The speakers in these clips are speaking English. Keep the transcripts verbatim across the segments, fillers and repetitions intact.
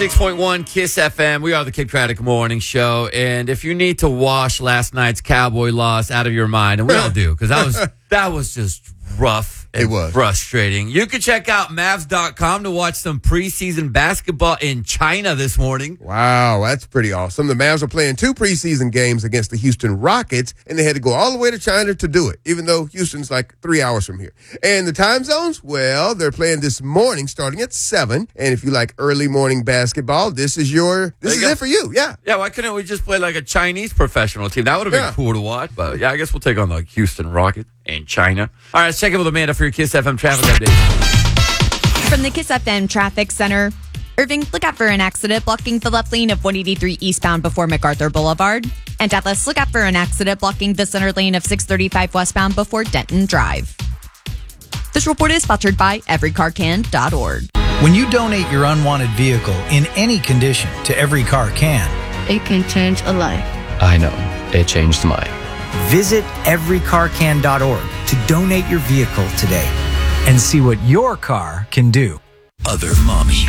six point one KISS F M. We are the Kick Craddock Morning Show. And if you need to wash last night's Cowboy loss out of your mind, and we all do, because that was that was just rough. It was frustrating. You can check out Mavs dot com to watch some preseason basketball in China this morning. Wow, that's pretty awesome. The Mavs are playing two preseason games against the Houston Rockets, and they had to go all the way to China to do it, even though Houston's like three hours from here. And the time zones, well, they're playing this morning starting at seven. And if you like early morning basketball, this is your this is go. it for you. Yeah. Yeah, why couldn't we just play like a Chinese professional team? That would have been Yeah. cool to watch. But yeah, I guess we'll take on the Houston Rockets in China. All right, let's check in with Amanda for your KISS F M traffic update. From the KISS F M Traffic Center, Irving, look out for an accident blocking the left lane of one eighty-three eastbound before MacArthur Boulevard. And Dallas, look out for an accident blocking the center lane of six thirty-five westbound before Denton Drive. This report is sponsored by every car can dot org. When you donate your unwanted vehicle in any condition to Every Car Can, it can change a life. I know. It changed mine. Visit every car can dot org to donate your vehicle today and see what your car can do. Other Mommy.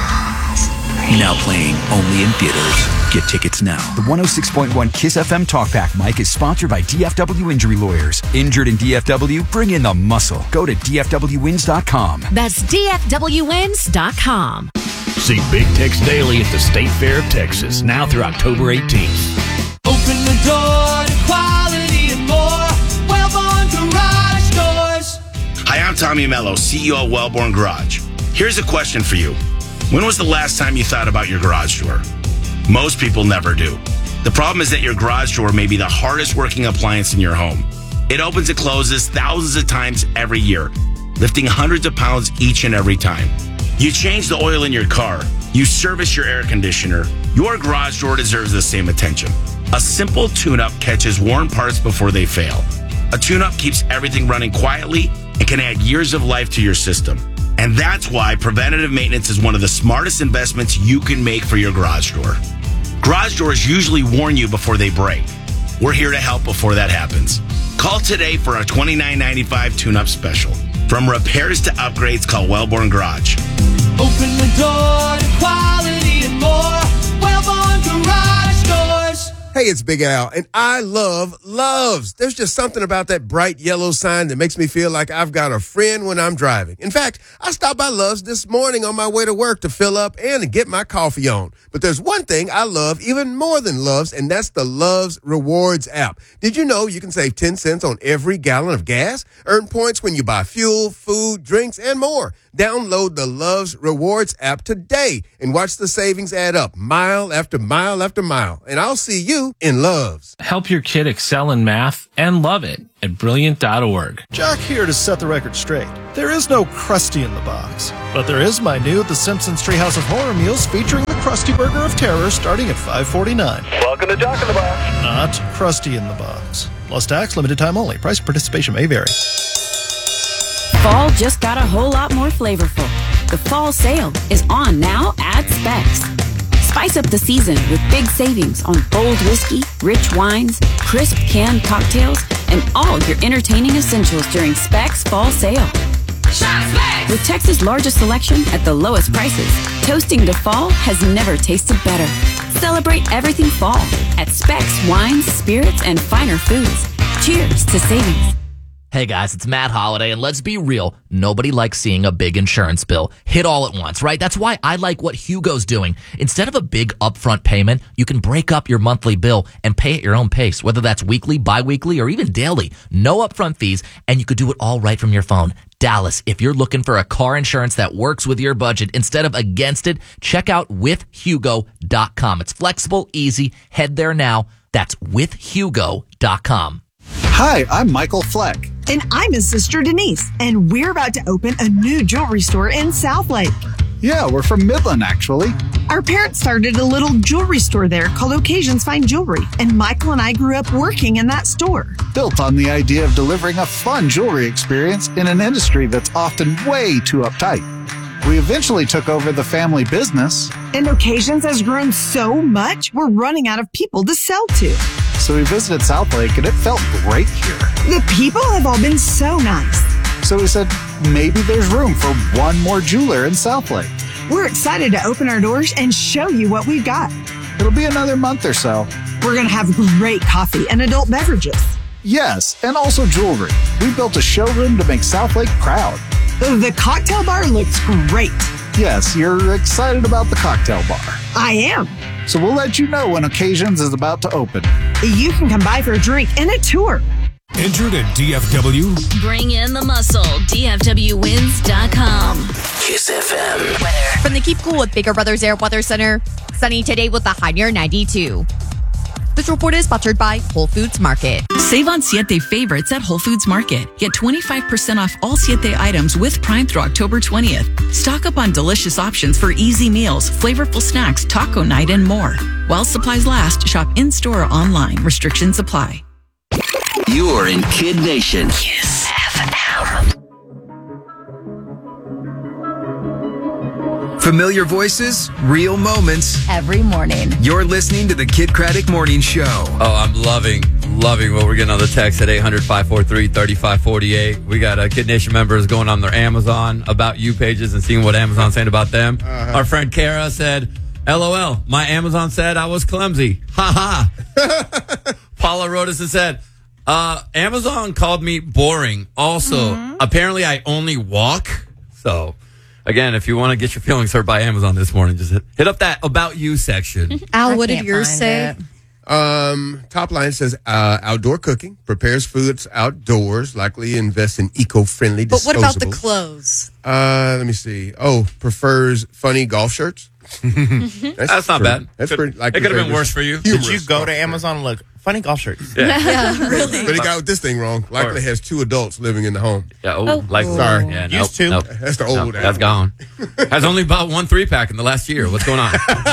Now playing only in theaters. Get tickets now. The one oh six point one KISS F M Talkback mic is sponsored by D F W Injury Lawyers. Injured in D F W? Bring in the muscle. Go to D F W wins dot com. That's D F W wins dot com. See Big Tex Daily at the State Fair of Texas, now through October eighteenth. Open the door to quality and more. Wellborn Garage Doors. Hi, I'm Tommy Mello, C E O of Wellborn Garage. Here's a question for you. When was the last time you thought about your garage door? Most people never do. The problem is that your garage door may be the hardest working appliance in your home. It opens and closes thousands of times every year, lifting hundreds of pounds each and every time. You change the oil in your car. You service your air conditioner. Your garage door deserves the same attention. A simple tune-up catches worn parts before they fail. A tune-up keeps everything running quietly and can add years of life to your system. And that's why preventative maintenance is one of the smartest investments you can make for your garage door. Garage doors usually warn you before they break. We're here to help before that happens. Call today for our twenty-nine ninety-five tune-up special. From repairs to upgrades, call Wellborn Garage. Open the door to quality and more. Wellborn Garage Doors. Hey, it's Big Al, and I love Loves. There's just something about that bright yellow sign that makes me feel like I've got a friend when I'm driving. In fact, I stopped by Loves this morning on my way to work to fill up and to get my coffee on. But there's one thing I love even more than Loves, and that's the Loves Rewards app. Did you know you can save ten cents on every gallon of gas? Earn points when you buy fuel, food, drinks, and more. Download the Loves Rewards app today and watch the savings add up mile after mile after mile. And I'll see you in Loves. Help your kid excel in math and love it at brilliant dot org. Jack here to set the record straight. There is no Krusty in the box, but there is my new The Simpsons Treehouse of Horror meals featuring the Krusty Burger of Terror starting at five forty-nine. Welcome to Jack in the Box. Not Krusty in the box. Plus tax, limited time only. Price and participation may vary. Fall just got a whole lot more flavorful. The fall sale is on now at Specs. Spice up the season with big savings on bold whiskey, rich wines, crisp canned cocktails, and all your entertaining essentials during Specs Fall Sale. Shop Specs! With Texas' largest selection at the lowest prices, toasting to fall has never tasted better. Celebrate everything fall at Specs Wines, Spirits, and Finer Foods. Cheers to savings. Hey guys, it's Matt Holiday, and let's be real, nobody likes seeing a big insurance bill hit all at once, right? That's why I like what Hugo's doing. Instead of a big upfront payment, you can break up your monthly bill and pay at your own pace, whether that's weekly, bi-weekly, or even daily. No upfront fees, and you could do it all right from your phone. Dallas, if you're looking for a car insurance that works with your budget instead of against it, check out with hugo dot com. It's flexible, easy. Head there now. That's with hugo dot com. Hi, I'm Michael Fleck. And I'm his sister Denise, and we're about to open a new jewelry store in Southlake. Yeah, we're from Midland, actually. Our parents started a little jewelry store there called Occasions Fine Jewelry, and Michael and I grew up working in that store. Built on the idea of delivering a fun jewelry experience in an industry that's often way too uptight. We eventually took over the family business. And Occasions has grown so much, we're running out of people to sell to. So we visited Southlake, and it felt great here. The people have all been so nice. So we said, maybe there's room for one more jeweler in Southlake. We're excited to open our doors and show you what we've got. It'll be another month or so. We're going to have great coffee and adult beverages. Yes, and also jewelry. We built a showroom to make Southlake proud. The cocktail bar looks great. Yes, you're excited about the cocktail bar. I am. So we'll let you know when Occasions is about to open. You can come by for a drink and a tour. Entered at D F W. Bring in the muscle. D F W wins dot com. Kiss F M. Weather. From the Keep Cool with Baker Brothers Air Weather Center. Sunny today with a high near ninety-two. This report is sponsored by Whole Foods Market. Save on Siete favorites at Whole Foods Market. Get twenty-five percent off all Siete items with Prime through October twentieth. Stock up on delicious options for easy meals, flavorful snacks, taco night, and more. While supplies last, shop in-store or online. Restrictions apply. You're in Kid Nation. Kiss F M. Familiar voices, real moments. Every morning. You're listening to the Kid Craddock Morning Show. Oh, I'm loving, loving what we're getting on the text at eight hundred, five four three, three five four eight. We got uh, Kid Nation members going on their Amazon About You pages and seeing what Amazon's saying about them. Uh-huh. Our friend Kara said, LOL, my Amazon said I was clumsy. Ha ha. Paula wrote us and said, uh, Amazon called me boring. Also, mm-hmm. apparently I only walk. So... Again, if you want to get your feelings hurt by Amazon this morning, just hit, hit up that About You section. Al, what did yours say? Um, top line says uh, outdoor cooking, prepares foods outdoors, likely invests in eco-friendly disposables. But what about the clothes? Uh, let me see. Oh, prefers funny golf shirts. That's, That's not pretty, bad. That's could, pretty. Like it could have been worse for you. Did you go to Amazon and look? Funny golf shirts. Yeah, yeah really. But he got this thing wrong. Likely has two adults living in the home. Yeah, oh, oh. like sorry. Yeah, nope, Used to. Nope, that's the old. Nope, that's gone. Has only bought one three pack in the last year. What's going on?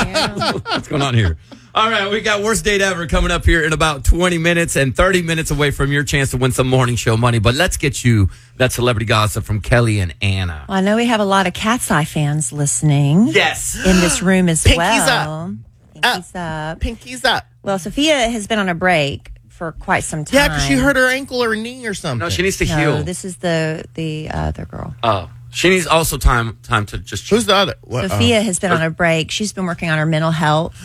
What's going on here? All right, we got worst date ever coming up here in about twenty minutes and thirty minutes away from your chance to win some morning show money. But let's get you that celebrity gossip from Kelly and Anna. Well, I know we have a lot of Cat's Eye fans listening. Yes. In this room as Pinkies well. Up. Pinkies up. Pinkies up. Well, Sophia has been on a break for quite some time. Yeah, because she hurt her ankle or knee or something. No, she needs to no, heal. This is the the other girl. Oh, she needs also time time to just. Who's the other? What, Sophia uh, has been on a break. She's been working on her mental health.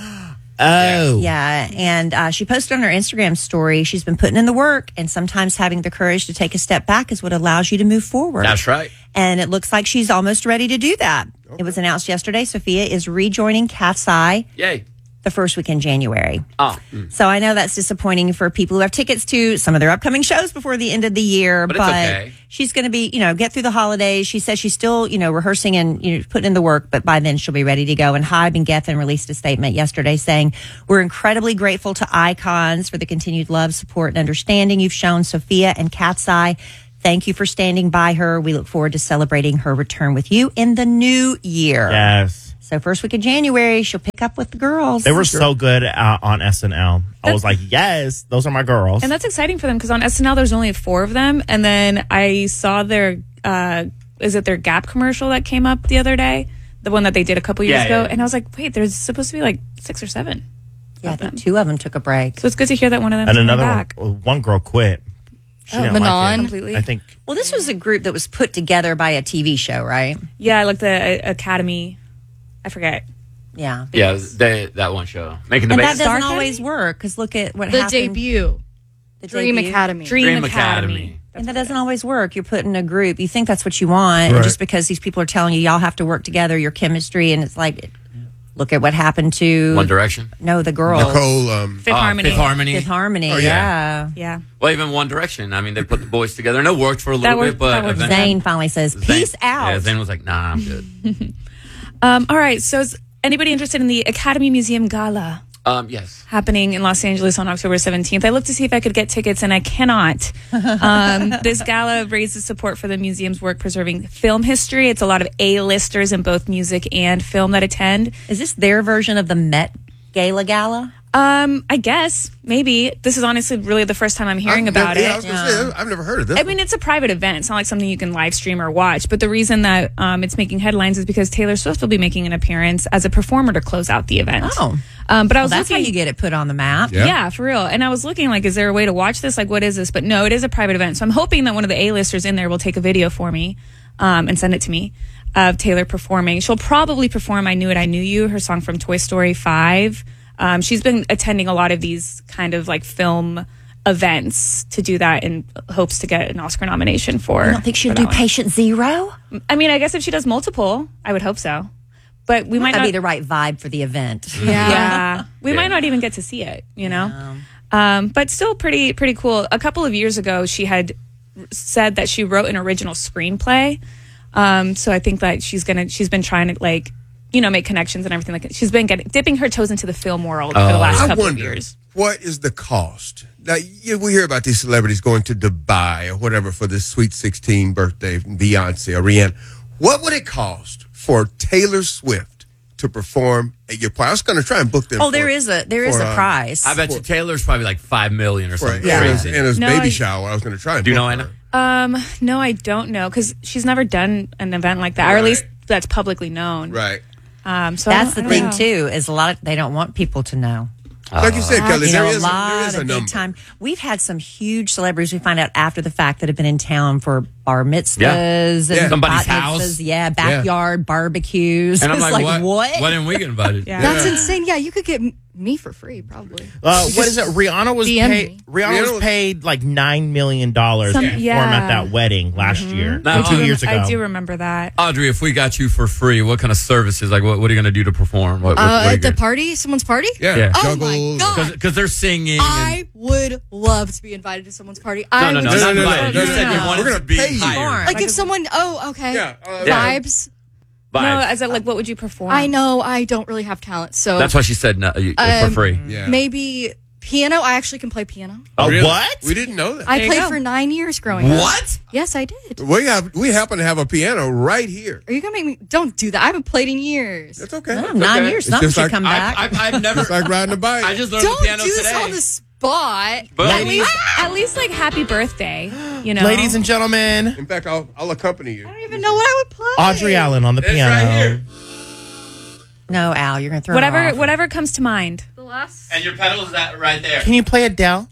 Oh. Yeah, and uh, she posted on her Instagram story, she's been putting in the work, and sometimes having the courage to take a step back is what allows you to move forward. That's right. And it looks like she's almost ready to do that. Okay. It was announced yesterday, Sophia is rejoining Cat's Eye. Yay. The first week in January. Oh. Mm. So I know that's disappointing for people who have tickets to some of their upcoming shows before the end of the year. But, but it's okay. She's going to be, you know, get through the holidays. She says she's still, you know, rehearsing and, you know, putting in the work, but by then she'll be ready to go. And Hybe and Geffen released a statement yesterday saying, we're incredibly grateful to Icons for the continued love, support, and understanding you've shown Sophia and Cat's Eye. Thank you for standing by her. We look forward to celebrating her return with you in the new year. Yes. So first week of January, she'll pick up with the girls. They were so good uh, on S N L. I was like, yes, those are my girls. And that's exciting for them because on S N L, there's only four of them. And then I saw their, uh, is it their Gap commercial that came up the other day? The one that they did a couple years yeah, ago. Yeah. And I was like, wait, there's supposed to be like six or seven. Yeah, I think two of them took a break. So it's good to hear that one of them and is another back. one, one girl quit. She oh, didn't Manon. like it. Completely. I think. Well, this was a group that was put together by a T V show, right? Yeah, like the uh, Academy. I forget. Yeah. Yeah, they, that one show. Making the And Basics. that doesn't Star always work because look at what The happened. debut. The Dream debut. Academy. Dream, Dream Academy. Academy. And that doesn't always work. You're put in a group. You think that's what you want. Right. And just because these people are telling you y'all have to work together, your chemistry, and it's like, look at what happened to One Direction. No, the girls. Nicole, um, Fifth Oh, Harmony. Fifth Harmony. Fifth Harmony. Oh, yeah. yeah. Yeah. Well, even One Direction. I mean, they put the boys together, and it worked for a little That bit, worked- but that worked. eventually, Zayn finally says, Zayn- "Peace out." Yeah, Zayn was like, "Nah, I'm good." Um, all right. So is anybody interested in the Academy Museum Gala um, yes. happening in Los Angeles on October seventeenth? I looked to see if I could get tickets, and I cannot. Um, this gala raises support for the museum's work preserving film history. It's a lot of A-listers in both music and film that attend. Is this their version of the Met Gala Gala? Um, I guess maybe this is honestly really the first time I'm hearing I've about never, it. Yeah, I was gonna say, I've never heard of this. I mean, it's a private event. It's not like something you can live stream or watch. But the reason that um, it's making headlines is because Taylor Swift will be making an appearance as a performer to close out the event. Oh, um, but I well, was that's looking, how you get it put on the map. yeah. yeah, for real. And I was looking like, is there a way to watch this? Like, what is this? But no, it is a private event. So I'm hoping that one of the A-listers in there will take a video for me um, and send it to me. of Taylor performing. She'll probably perform I Knew It, I Knew You, her song from Toy Story five. Um, she's been attending a lot of these kind of like film events to do that in hopes to get an Oscar nomination for. I don't think she'll for do that one. Patient Zero. I mean, I guess if she does multiple, I would hope so. But we might That'd not be the right vibe for the event. Yeah, yeah. we Yeah. might not even get to see it. You know, um, but still pretty pretty cool. A couple of years ago, she had said that she wrote an original screenplay. Um, so I think that she's gonna she's been trying to like you know make connections and everything like that. She's been getting dipping her toes into the film world for the last I couple wonder, of years. what is the cost? Now, you, we hear about these celebrities going to Dubai or whatever for this Sweet sixteen birthday, Beyonce or Rihanna. What would it cost for Taylor Swift to perform at your party? I was going to try and book them. Oh, for- there is a there is for, a um, prize. I bet you Taylor's probably like five million or for something Anna's, crazy. Anna's No, baby I- shower. I was going to try and Do you book know her. Anna? Um, no, I don't know because she's never done an event like that, or at least that's publicly known. Right. Um, so I That's the don't- I thing don't know. too. Is a lot of they don't want people to know. Like you said, Kelly, you there know, is a a- lot there is a of big number. time. We've had some huge celebrities we find out after the fact that have been in town for bar mitzvahs Yeah. and Yeah. Somebody's bat mitzvahs, house. yeah, backyard barbecues. And I'm It's like, like, what? what? Why didn't we get invited? Yeah. That's insane. Yeah, you could get m- me for free, probably. Uh, what is it? Rihanna was D M paid. me. Rihanna was paid like nine million dollars to Some- perform yeah. at that wedding last year, Now, or two I do years ago. I do remember that. Audrey, if we got you for free, what kind of services? Like, what, what are you going to do to perform? What, what, Uh, what are you at the gonna- party, someone's party? Yeah. Yeah. Oh Juggles my and- god! Because they're singing. and- I would love to be invited to someone's party. No, I no, would no, just not love invited. to. You said you wanted We're gonna to be pay you. hired. Like if someone, oh, okay, Yeah, uh, Yeah. vibes. No, Vibes. as in, like, what would you perform? I know I don't really have talent, so That's why she said no, you- for Um, free. maybe piano. I actually can play piano. Oh, Really? what? We didn't know that. I There you played go. for nine years growing up. What? Yes, I did. We have we happen to have a piano right here. Are you gonna make me? Don't do that. I haven't played in years. That's okay. Oh, nine okay. years, It's something just should like- come I, back. I, I've never. It's like riding a bike. I just learned Don't the piano do this today. on the spot. But At least, at least, like, happy birthday. You know, Ladies and gentlemen, In fact, I'll I'll accompany you. I don't even know what I would play. Audrey Allen on the it's piano. right here. no, Al, you're gonna throw whatever, her off. whatever comes to mind. The last. And your pedal's that right there. Can you play Adele?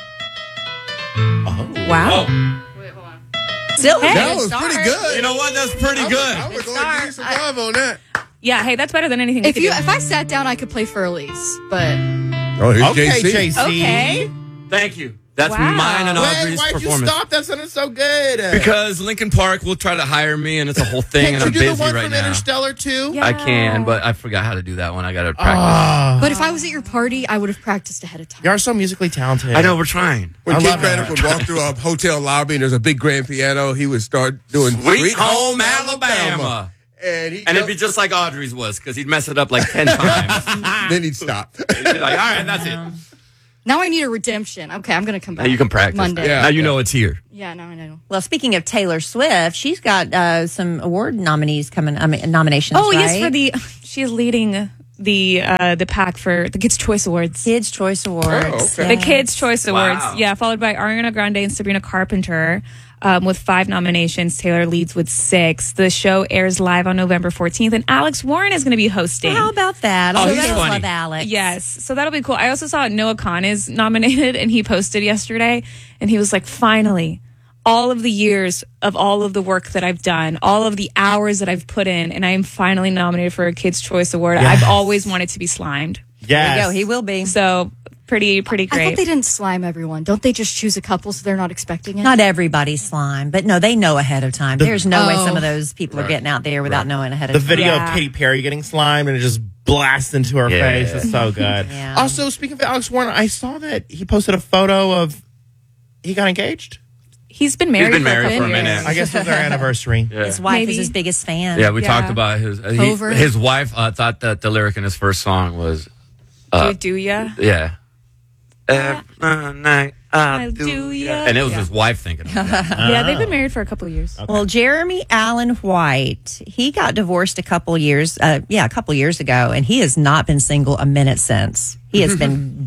Wow. Oh, Wait, hold on. Still, Hey, That was start. pretty good. you know what? That's pretty I good. was, I was going to give you some love on that. Yeah. Hey, that's better than anything. we If could you, do. if I sat down, I could play Furley's, but Oh, here's Okay, J C. J C. Okay. Thank you. That's Wow. mine and Wait, Audrey's why'd you performance. stop? That sounded so good. Because Lincoln Park will try to hire me, and it's a whole thing, Can't and you I'm do busy the one right from now. Interstellar too? Yeah. I can, but I forgot how to do that one. I got to practice. Ah, but if I was at your party, I would have practiced ahead of time. you are so musically talented. I know we're trying. When I Kid love Craddock it. would walk through a hotel lobby and there's a big grand piano, he would start doing Sweet Home Alabama. And, he And it'd be just like Audrey's was, because he'd mess it up like ten times. then he'd stop. He'd be like, all right, that's it. Now I need a redemption. Okay, I'm gonna come back. Now you can practice. Monday. Yeah. Now you know it's here. Yeah, now I know. well, speaking of Taylor Swift, she's got uh, some award nominees coming. I mean, nominations. Oh, yes, right? for the she is leading the uh, the pack for the Kids Choice Awards. Kids Choice Awards. Oh, okay. The Yes. Kids Choice Awards, Wow. yeah, followed by Ariana Grande and Sabrina Carpenter um, with five nominations. Taylor leads with six. The show airs live on November fourteenth, and Alex Warren is going to be hosting. How about that? Oh, I he's funny. love Alex. Yes, so that'll be cool. I also saw Noah Khan is nominated, and he posted yesterday, and he was like, finally, all of the years of all of the work that I've done, all of the hours that I've put in, and I am finally nominated for a Kids' Choice Award. Yes. I've always wanted to be slimed. There you Yes. go. He will be. So pretty, pretty I thought great. they didn't slime everyone. Don't they just choose a couple so they're not expecting it? Not everybody's slime, but no, they know ahead of time. There's no way Oh. some of those people are getting out there without knowing ahead of The time. video Yeah. of Katy Perry getting slimed and it just blasts into her Yeah. face. It's so good. Yeah. Also, speaking of Alex Warren, I saw that he posted a photo of he got engaged. He's been married, been for, married a for a couple years. minute. I guess it was their anniversary. Yeah. His wife Maybe. is his biggest fan. Yeah, we Yeah. talked about his uh, he, Over. his wife uh, thought that the lyric in his first song was uh, Do, do ya? yeah. Every night I I do, do ya. ya. And it was Yeah. his wife thinking of that. Yeah, they've been married for a couple of years. Well, Jeremy Allen White, he got divorced a couple years, uh, yeah, a couple years ago, and he has not been single a minute since. He has been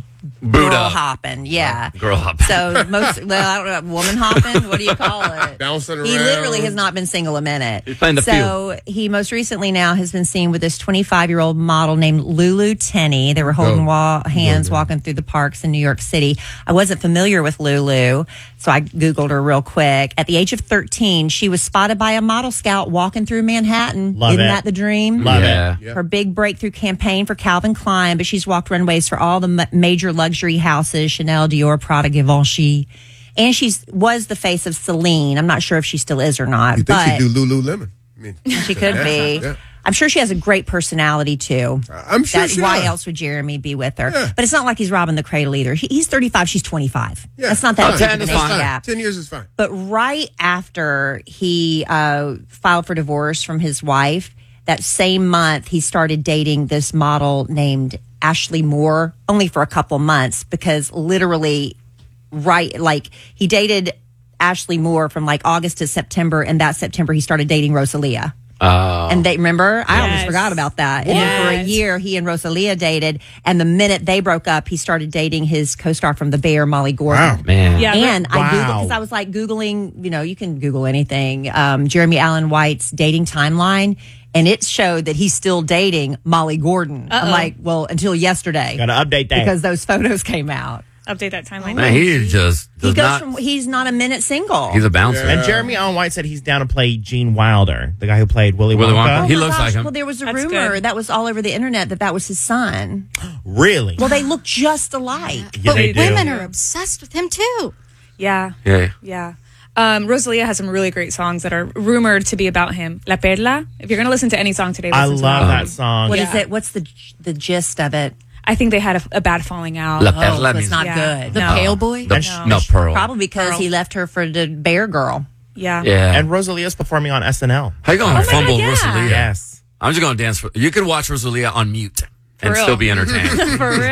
Boot girl up. hopping. Yeah. Girl hopping. So most, well, I don't know, woman hopping. What do you call it? Bouncing around. He literally has not been single a minute. He's playing the so he most recently now has been seen with this twenty-five-year-old model named Lulu Tenney. They were holding Oh. wa- hands walking through the parks in New York City. I wasn't familiar with Lulu, so I Googled her real quick. At the age of thirteen, she was spotted by a model scout walking through Manhattan. Love Isn't it. that the dream? Love Yeah. it. Her big breakthrough campaign for Calvin Klein, but she's walked runways for all the ma- major luxury houses, Chanel, Dior, Prada, Givenchy. And she was the face of Celine. I'm not sure if she still is or not. You think but she'd do Lululemon? I mean, she could yeah, be. yeah. I'm sure she has a great personality, too. I'm sure That- she Why does. else would Jeremy be with her? Yeah. But it's not like he's robbing the cradle either. He, he's thirty-five, she's twenty-five. Yeah. That's not that Oh, big ten of an is age fine. gap. Ten years is fine. But right after he uh, filed for divorce from his wife, that same month, he started dating this model named Ashley Moore, only for a couple months, because literally, right, like he dated Ashley Moore from like August to September, and that September he started dating Rosalia. Oh. And they remember, I almost Yes. forgot about that. And then for a Yes. year, he and Rosalia dated, and the minute they broke up, he started dating his co-star from The Bear, Molly Gordon. Wow. Man. Yeah, And I googled Wow. because I was like googling, you know, you can Google anything. Um, Jeremy Allen White's dating timeline, and it showed that he's still dating Molly Gordon. I'm Uh-oh. like, well, until yesterday, Got to update that. because those photos came out. Update that timeline. Man, he just does He goes not. from he's not a minute single. He's a bouncer. and Jeremy Allen White said he's down to play Gene Wilder, the guy who played Willy, Willy Wonka. Wonka. He Oh my looks like him. Well, there was a That's rumor good. that was all over the internet that that was his son. Really? Well, they look just alike. Yeah, But they do. women are obsessed with him too. Yeah. Yeah. Yeah. Um, Rosalia has some really great songs that are rumored to be about him. La Perla. If you're going to listen to any song today, I listen to love that that song. What is Yeah. it? What's the the gist of it? I think they had a, a bad falling out. La Oh, Perla so it's means- not Yeah. good. The No. pale boy. The, No. no, Pearl. Probably because Pearl. he left her for the Bear Girl. Yeah. Yeah. And Rosalia's performing on S N L. How you going to Oh my fumble God, yeah. Rosalia? Yes. I'm just going to dance for. You could watch Rosalia on mute and real. still be entertained. For real.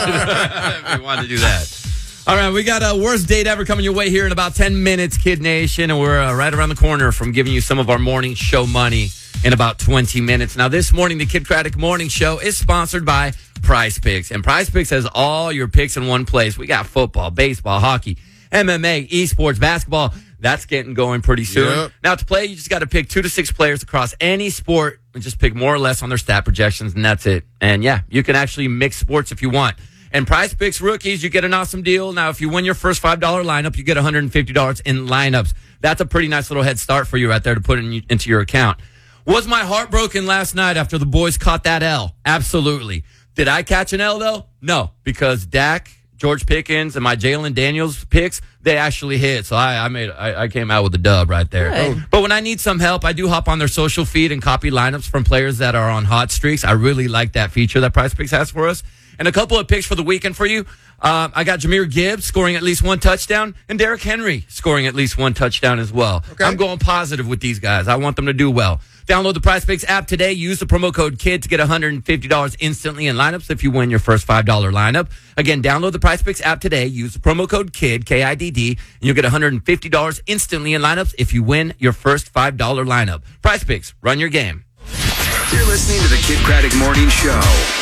if you wanted to do that. All right, we got a worst date ever coming your way here in about ten minutes, Kid Nation, and we're uh, right around the corner from giving you some of our morning show money in about twenty minutes. Now, this morning, the Kid Craddock Morning Show is sponsored by Prize Picks, and Prize Picks has all your picks in one place. We got football, baseball, hockey, M M A, esports, basketball. That's getting going pretty soon. Yep. Now, to play, you just got to pick two to six players across any sport and just pick more or less on their stat projections, and that's it. And yeah, you can actually mix sports if you want. And Prize Picks rookies, you get an awesome deal. Now, if you win your first five dollars lineup, you get one hundred fifty dollars in lineups. That's a pretty nice little head start for you right there to put in, into your account. Was my heart broken last night after the boys caught that L? Absolutely. Did I catch an L, though? No, because Dak, George Pickens, and my Jalen Daniels picks, they actually hit. So I, I made, I, I came out with a dub right there. Good. But when I need some help, I do hop on their social feed and copy lineups from players that are on hot streaks. I really like that feature that Prize Picks has for us. And a couple of picks for the weekend for you. Uh, I got Jahmyr Gibbs scoring at least one touchdown and Derrick Henry scoring at least one touchdown as well. Okay. I'm going positive with these guys. I want them to do well. Download the Prize Picks app today. Use the promo code KID to get one hundred fifty dollars instantly in lineups if you win your first five dollars lineup. Again, download the Prize Picks app today. Use the promo code KID, K I D D, and you'll get one hundred fifty dollars instantly in lineups if you win your first five dollars lineup. Prize Picks, run your game. You're listening to the Kid Craddock Morning Show.